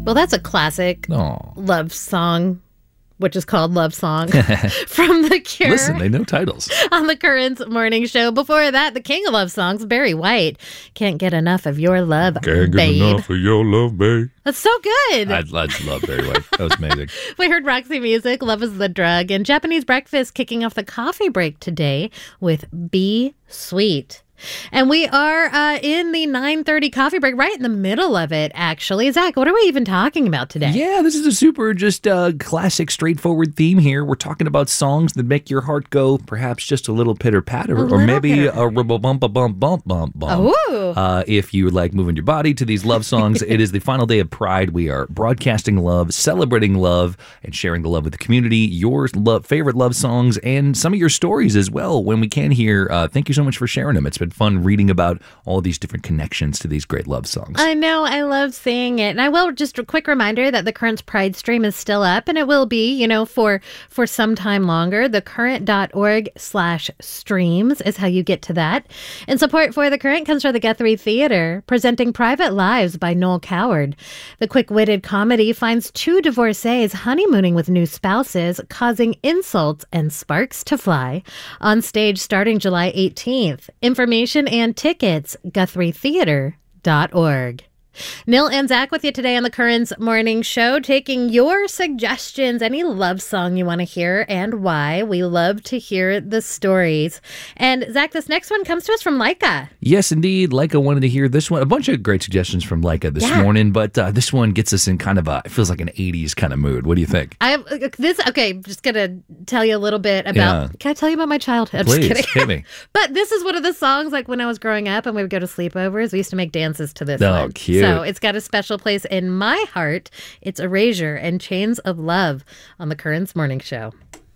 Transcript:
Well, that's a classic Oh. love song, which is called Love Song from The Cure. Listen, they know titles. On the Currents Morning Show. Before that, the king of love songs, Barry White. Can't get enough of your love, Can't babe. get enough of your love, babe. That's so good. I love Barry White. That was amazing. We heard Roxy Music, Love is the Drug, and Japanese Breakfast kicking off the coffee break today with Be Sweet. And we are in the 9:30 coffee break, right in the middle of it, actually. Zach, what are we even talking about today? Yeah, this is a super classic, straightforward theme here. We're talking about songs that make your heart go perhaps just a little pitter-patter, or maybe a bump. Ooh. If you like moving your body to these love songs, it is the final day of Pride. We are broadcasting love, celebrating love, and sharing the love with the community, your favorite love songs, and some of your stories as well when we can hear. Thank you so much for sharing them. It's been fun reading about all these different connections to these great love songs. I know. I love seeing it. And I will just a quick reminder that the Currents Pride stream is still up, and it will be, for some time longer. Thecurrent.org/streams is how you get to that. And support for The Current comes from the Guthrie Theater, presenting Private Lives by Noel Coward. The quick-witted comedy finds two divorcees honeymooning with new spouses, causing insults and sparks to fly. On stage starting July 18th. Information and tickets, GuthrieTheater.org. Neil and Zach with you today on the Currents Morning Show, taking your suggestions, any love song you want to hear and why. We love to hear the stories. And Zach, this next one comes to us from Leica. Yes, indeed. Leica wanted to hear this one. A bunch of great suggestions from Leica this morning, but this one gets us in kind of it feels like an 80s kind of mood. What do you think? Just going to tell you a little bit about, Can I tell you about my childhood? Please, I'm just kidding. hit me. But this is one of the songs, like when I was growing up and we would go to sleepovers, we used to make dances to this one. Oh, cute. So it's got a special place in my heart. It's Erasure and Chains of Love on the Currents Morning Show.